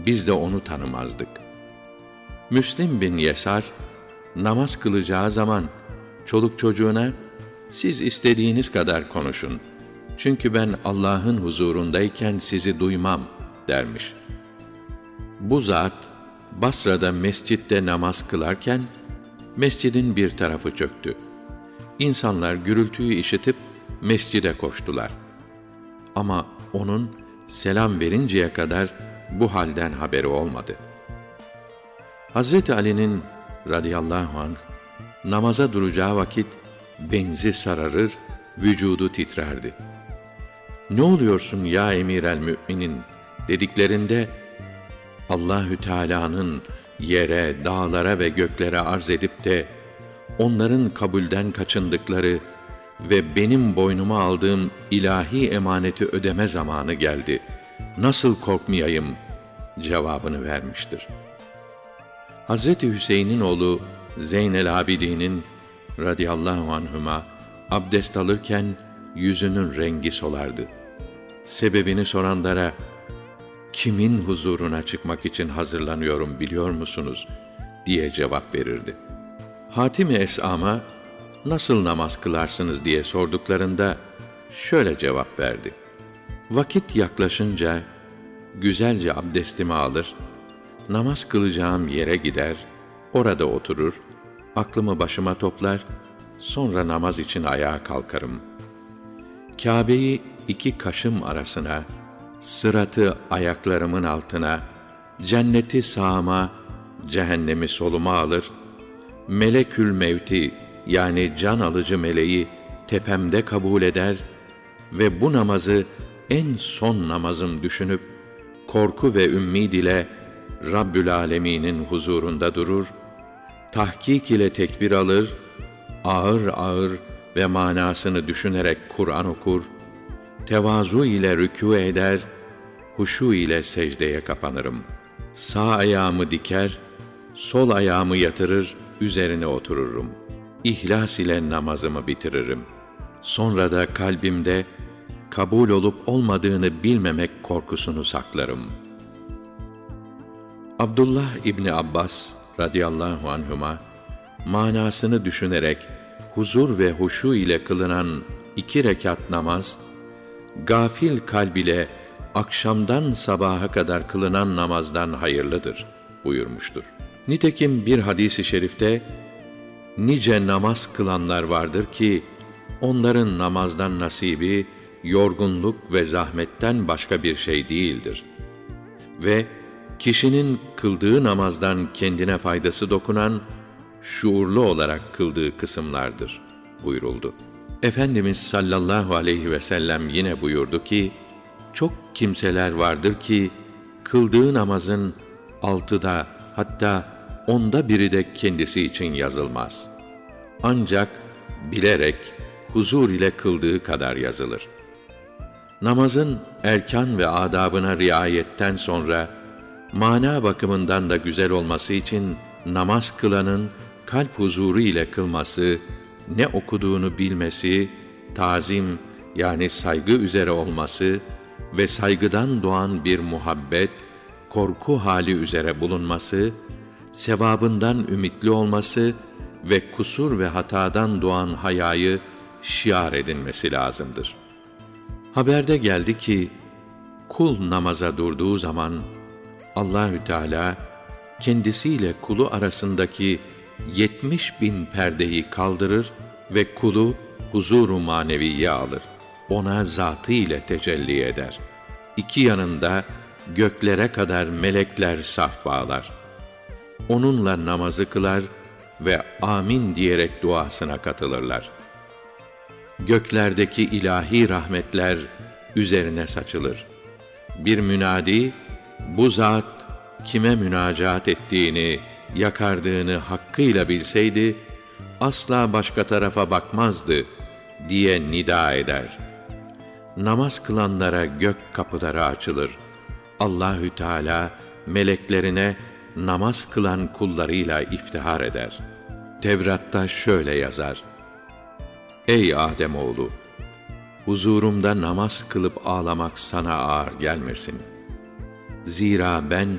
biz de onu tanımazdık. Müslim bin Yesar, namaz kılacağı zaman çoluk çocuğuna, siz istediğiniz kadar konuşun. Çünkü ben Allah'ın huzurundayken sizi duymam dermiş. Bu zat, Basra'da mescitte namaz kılarken, mescidin bir tarafı çöktü. İnsanlar gürültüyü işitip mescide koştular. Ama onun selam verinceye kadar bu halden haberi olmadı. Hazreti Ali'nin radıyallahu anh namaza duracağı vakit benzi sararır, vücudu titrerdi. "Ne oluyorsun ya emîrel müminin?" dediklerinde Allahü Teala'nın yere, dağlara ve göklere arz edip de onların kabulden kaçındıkları ve benim boynuma aldığım ilahi emaneti ödeme zamanı geldi. Nasıl korkmayayım cevabını vermiştir. Hazreti Hüseyin'in oğlu Zeynel Abidin'in radıyallahu anhüma abdest alırken yüzünün rengi solardı. Sebebini soranlara, kimin huzuruna çıkmak için hazırlanıyorum biliyor musunuz diye cevap verirdi. Hatim-i Es'am'a nasıl namaz kılarsınız diye sorduklarında şöyle cevap verdi. Vakit yaklaşınca güzelce abdestimi alır, namaz kılacağım yere gider, orada oturur, aklımı başıma toplar, sonra namaz için ayağa kalkarım. Kâbe'yi iki kaşım arasına, sıratı ayaklarımın altına, cenneti sağıma, cehennemi soluma alır, melekül mevti yani can alıcı meleği tepemde kabul eder ve bu namazı en son namazım düşünüp, korku ve ümmid ile Rabbül Âlemîn'in huzurunda durur, tahkik ile tekbir alır, ağır ağır ve manasını düşünerek Kur'an okur, tevazu ile rükû eder, huşu ile secdeye kapanırım. Sağ ayağımı diker, sol ayağımı yatırır, üzerine otururum. İhlas ile namazımı bitiririm. Sonra da kalbimde kabul olup olmadığını bilmemek korkusunu saklarım. Abdullah İbni Abbas radıyallahu anhuma manasını düşünerek huzur ve huşu ile kılınan 2 rekat namaz, gafil kalb ile akşamdan sabaha kadar kılınan namazdan hayırlıdır buyurmuştur. Nitekim bir hadis-i şerifte, nice namaz kılanlar vardır ki, onların namazdan nasibi, yorgunluk ve zahmetten başka bir şey değildir. Ve kişinin kıldığı namazdan kendine faydası dokunan, şuurlu olarak kıldığı kısımlardır buyuruldu. Efendimiz sallallahu aleyhi ve sellem yine buyurdu ki, çok kimseler vardır ki, kıldığı namazın 6'da hatta 10'da biri de kendisi için yazılmaz. Ancak bilerek, huzur ile kıldığı kadar yazılır. Namazın erkan ve adabına riayetten sonra, mana bakımından da güzel olması için, namaz kılanın kalp huzuru ile kılması, ne okuduğunu bilmesi, tazim yani saygı üzere olması ve saygıdan doğan bir muhabbet, korku hali üzere bulunması, sevabından ümitli olması ve kusur ve hatadan doğan hayayı şiar edinmesi lazımdır. Haberde geldi ki, kul namaza durduğu zaman, Allahü Teala kendisiyle kulu arasındaki 70.000 perdeyi kaldırır ve kulu huzur-u maneviye alır. Ona zatı ile tecelli eder. 2 yanında göklere kadar melekler saf bağlar. Onunla namazı kılar ve amin diyerek duasına katılırlar. Göklerdeki ilahi rahmetler üzerine saçılır. Bir münadi, bu zat kime münacaat ettiğini, yakardığını hakkıyla bilseydi, asla başka tarafa bakmazdı diye nida eder. Namaz kılanlara gök kapıları açılır. Allahü Teala meleklerine namaz kılan kullarıyla iftihar eder. Tevrat'ta şöyle yazar: Ey Ademoğlu! Huzurumda namaz kılıp ağlamak sana ağır gelmesin. Zira ben